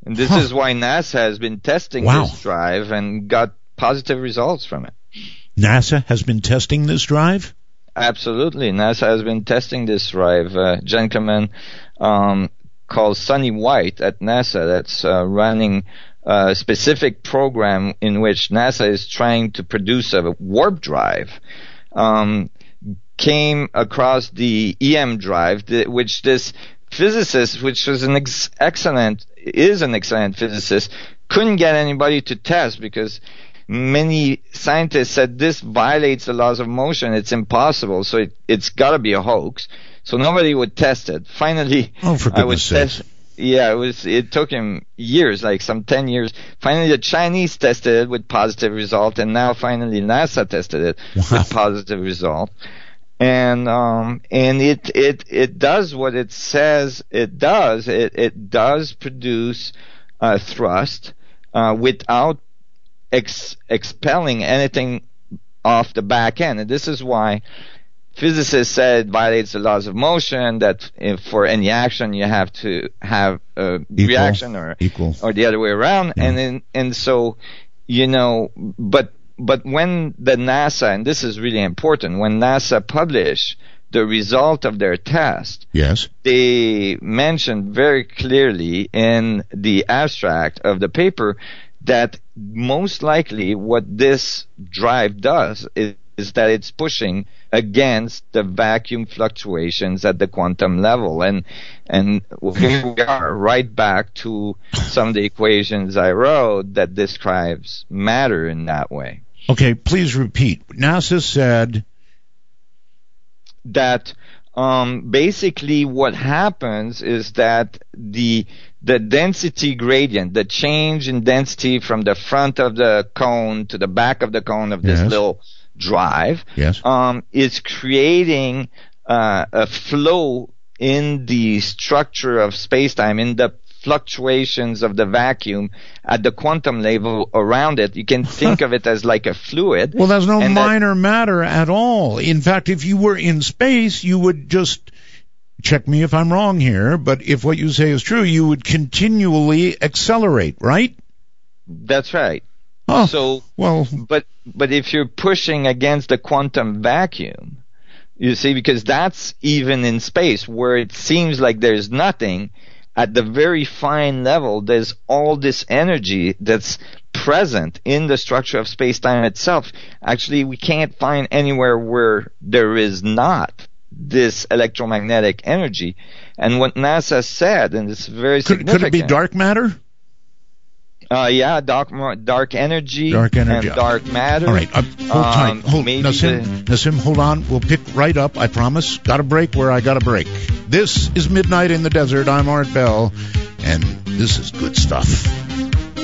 And this is why NASA has been testing this drive and got positive results from it. NASA has been testing this drive? Absolutely. NASA has been testing this drive. A gentleman called Sonny White at NASA that's running a specific program in which NASA is trying to produce a warp drive, came across the EM drive, which this physicist, which was an excellent physicist, couldn't get anybody to test because many scientists said this violates the laws of motion. It's impossible. So it's got to be a hoax. So nobody would test it. Finally, for goodness sake. It took him years, like some 10 years. Finally, the Chinese tested it with positive result, and now finally NASA tested it with positive result. And it does what it says it does. It does produce thrust without expelling anything off the back end. And this is why physicists said it violates the laws of motion, that for any action you have to have a reaction or the other way around. Yeah. And so, but when the NASA, and this is really important, when NASA published the result of their test, yes, they mentioned very clearly in the abstract of the paper that most likely what this drive does is that it's pushing against the vacuum fluctuations at the quantum level. And here we are right back to some of the equations I wrote that describes matter in that way. Okay, please repeat. NASA said that basically what happens is that the density gradient, the change in density from the front of the cone to the back of the cone of this little drive, is creating a flow in the structure of space-time, in the fluctuations of the vacuum at the quantum level around it. You can think of it as like a fluid. Well, there's no minor matter at all. In fact, if you were in space, you would just, check me if I'm wrong here, but if what you say is true, you would continually accelerate, right? That's right. Oh, so, well, but if you're pushing against the quantum vacuum, you see, because that's even in space where it seems like there's nothing, at the very fine level, there's all this energy that's present in the structure of space-time itself. Actually, we can't find anywhere where there is not this electromagnetic energy. And what NASA said, and it's very significant. Could it be dark matter? Dark energy and dark matter. All right, hold tight. Nassim, hold on. We'll pick right up, I promise. Got a break where I got a break. This is Midnight in the Desert. I'm Art Bell, and this is good stuff.